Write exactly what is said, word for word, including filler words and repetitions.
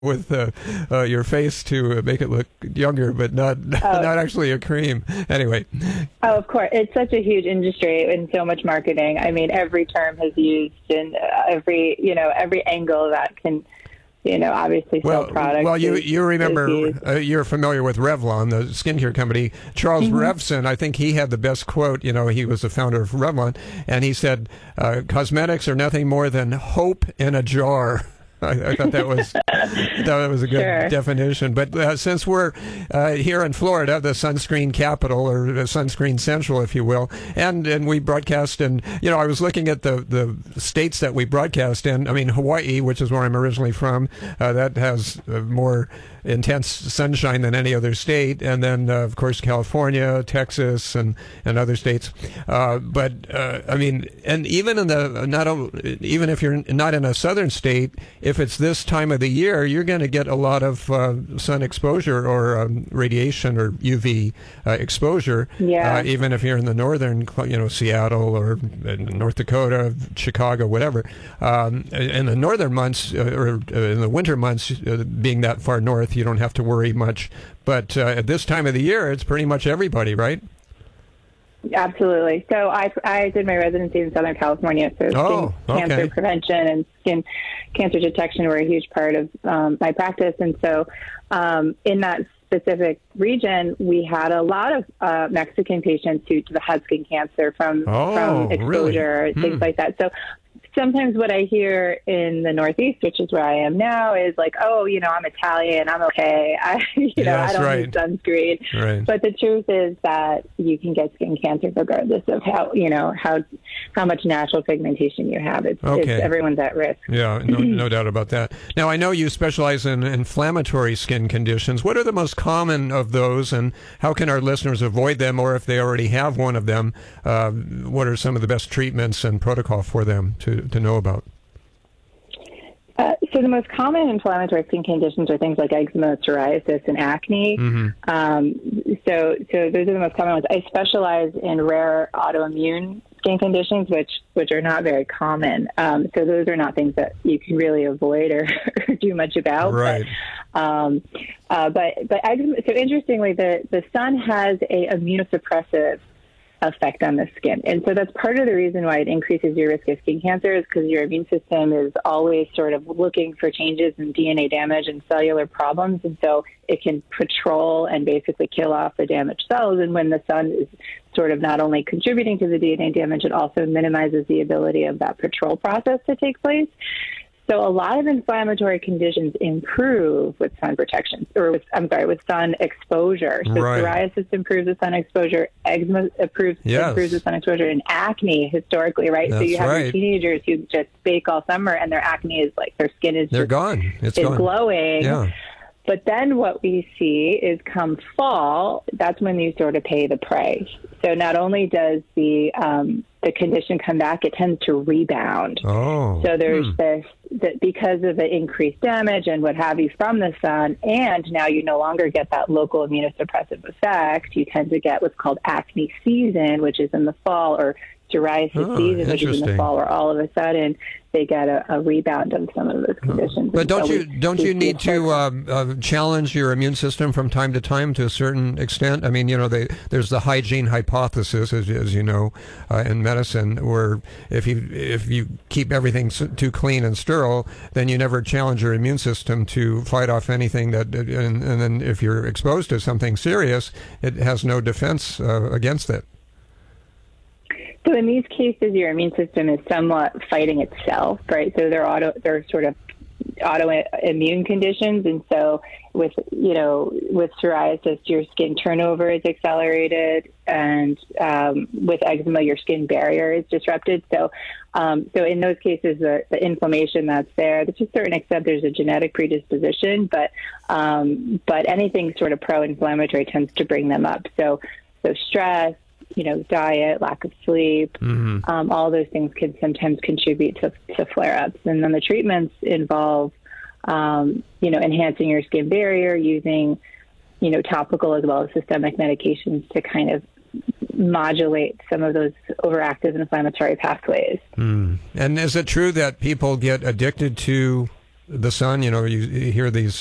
with uh, uh, your face to make it look younger, but not oh. not actually a cream. Anyway. Oh, of course. It's such a huge industry and so much marketing. I mean, every term has used in uh, every, you know, every angle that can, you know, obviously sell well, products. Well, you, is, you remember, uh, you're familiar with Revlon, the skincare company. Charles mm-hmm. Revson, I think he had the best quote. You know, he was the founder of Revlon, and he said, uh, cosmetics are nothing more than hope in a jar. I, I thought that was that was a good sure. definition. But uh, since we're uh, here in Florida, the sunscreen capital, or the sunscreen central, if you will, and and we broadcast in, you know, I was looking at the, the states that we broadcast in. I mean, Hawaii, which is where I'm originally from, uh, that has uh, more intense sunshine than any other state, and then uh, of course California, Texas, and and other states. Uh, but uh, I mean, and even in the not even if you're not in a southern state, if it's this time of the year, you're going to get a lot of uh, sun exposure or um, radiation or U V uh, exposure. Yeah. Uh, even if you're in the northern, you know, Seattle or North Dakota, Chicago, whatever. Um, in the northern months uh, or uh, in the winter months, uh, being that far north, you don't have to worry much. But uh, at this time of the year, it's pretty much everybody, right? Absolutely. So I, I did my residency in Southern California, so oh, skin okay. cancer prevention and skin cancer detection were a huge part of um, my practice. And so um, in that specific region, we had a lot of uh, Mexican patients who had skin cancer from, oh, from exposure, really? things hmm. like that. So sometimes what I hear in the Northeast, which is where I am now, is like, oh, you know, I'm Italian, I'm okay. I, you know, yes, I don't right. need sunscreen. Right. But the truth is that you can get skin cancer regardless of how, you know, how how much natural pigmentation you have. It's, okay. it's everyone's at risk. Yeah, no, no doubt about that. Now, I know you specialize in inflammatory skin conditions. What are the most common of those, and how can our listeners avoid them, or if they already have one of them, uh, what are some of the best treatments and protocol for them to to know about? Uh, so the most common inflammatory skin conditions are things like eczema, psoriasis, and acne. Mm-hmm. Um, so, so those are the most common ones. I specialize in rare autoimmune skin conditions, which which are not very common. Um, so those are not things that you can really avoid or, or do much about. Right. But, um, uh, but but eczema. So interestingly, the the sun has a immunosuppressive effect on the skin. And so that's part of the reason why it increases your risk of skin cancer, is because your immune system is always sort of looking for changes in D N A damage and cellular problems. And so it can patrol and basically kill off the damaged cells. And when the sun is sort of not only contributing to the D N A damage, it also minimizes the ability of that patrol process to take place. So a lot of inflammatory conditions improve with sun protection, or with, I'm sorry, with sun exposure. So right. psoriasis improves with sun exposure, eczema improves, yes. improves with sun exposure, and acne historically, right? That's so you have right. your teenagers who just bake all summer and their acne is like, their skin is They're just, gone. It's is gone. glowing. Yeah. But then what we see is come fall, that's when you sort of pay the price. So not only does the um, the condition come back, it tends to rebound. Oh. So there's hmm. this, that because of the increased damage and what have you from the sun, and now you no longer get that local immunosuppressive effect, you tend to get what's called acne season, which is in the fall, or psoriasis oh, season, which is in the fall, where all of a sudden they get a, a rebound of some of those conditions. But don't so you we, don't we you need to uh, uh, challenge your immune system from time to time to a certain extent? I mean, you know, they, there's the hygiene hypothesis, as, as you know, uh, in medicine, where if you if you keep everything too clean and sterile, then you never challenge your immune system to fight off anything that, and, and then if you're exposed to something serious, it has no defense uh, against it. So in these cases, your immune system is somewhat fighting itself, right? So they're auto, they're sort of autoimmune conditions, and so with you know with psoriasis, your skin turnover is accelerated, and um, with eczema, your skin barrier is disrupted. So, um, so in those cases, the, the inflammation that's there, to a certain extent, there's a genetic predisposition, but um, but anything sort of pro-inflammatory tends to bring them up. So, so stress, you know, diet, lack of sleep, mm-hmm. um, all those things can sometimes contribute to, to flare-ups. And then the treatments involve, um, you know, enhancing your skin barrier, using, you know, topical as well as systemic medications to kind of modulate some of those overactive inflammatory pathways. Mm. And is it true that people get addicted to the sun. You know, you, you hear these